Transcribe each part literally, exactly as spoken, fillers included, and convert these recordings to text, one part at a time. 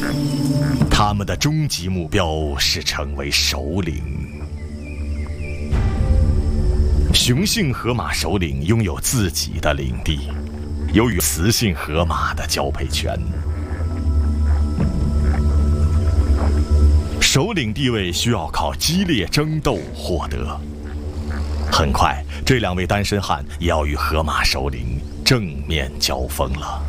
他们的终极目标是成为首领。雄性河马首领拥有自己的领地，由于雌性河马的交配权，首领地位需要靠激烈争斗获得。很快，这两位单身汉也要与河马首领正面交锋了。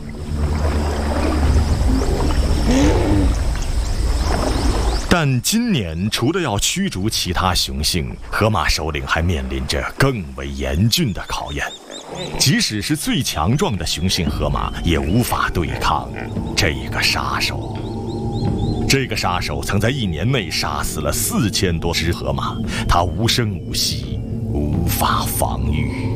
但今年除了要驱逐其他雄性，河马首领还面临着更为严峻的考验。即使是最强壮的雄性河马，也无法对抗这个杀手。这个杀手曾在一年内杀死了四千多只河马，他无声无息，无法防御。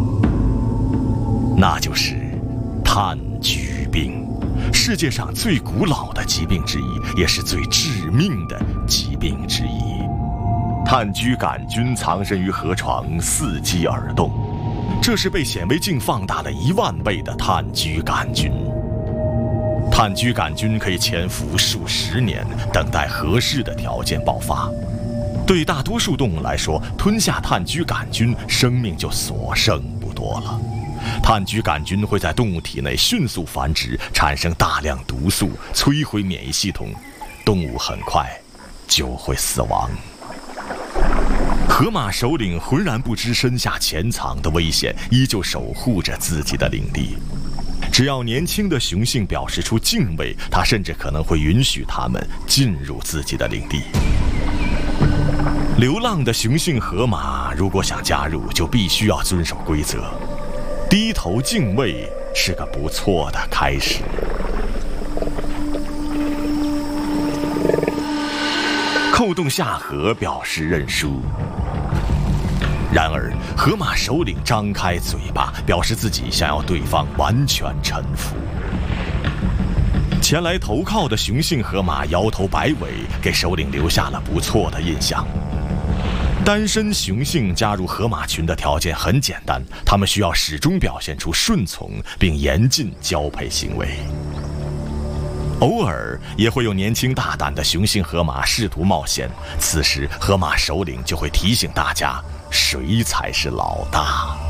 那就是炭疽病。世界上最古老的疾病之一，也是最致命的疾病之一。炭疽杆菌藏身于河床，伺机而动。这是被显微镜放大了一万倍的炭疽杆菌。炭疽杆菌可以潜伏数十年，等待合适的条件爆发。对大多数动物来说，吞下炭疽杆菌，生命就所剩不多了。炭疽杆菌会在动物体内迅速繁殖，产生大量毒素，摧毁免疫系统，动物很快就会死亡。河马首领浑然不知身下潜藏的危险，依旧守护着自己的领地。只要年轻的雄性表示出敬畏，他甚至可能会允许他们进入自己的领地。流浪的雄性河马如果想加入，就必须要遵守规则。低头敬畏是个不错的开始。扣动下颌表示认输。然而，河马首领张开嘴巴，表示自己想要对方完全臣服。前来投靠的雄性河马摇头摆尾，给首领留下了不错的印象。单身雄性加入河马群的条件很简单，他们需要始终表现出顺从并严禁交配行为。偶尔也会有年轻大胆的雄性河马试图冒险，此时河马首领就会提醒大家，谁才是老大。